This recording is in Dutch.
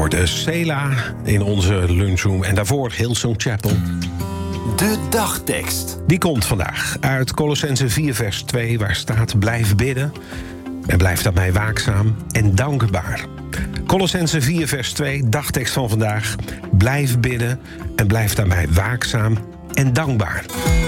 hoorde Sela in onze lunchroom. En daarvoor Hillsong Chapel. De dagtekst. Die komt vandaag uit Kolossenzen 4 vers 2... waar staat: blijf bidden en blijf daarbij waakzaam en dankbaar. Kolossenzen 4 vers 2, dagtekst van vandaag. Blijf bidden en blijf daarbij waakzaam en dankbaar.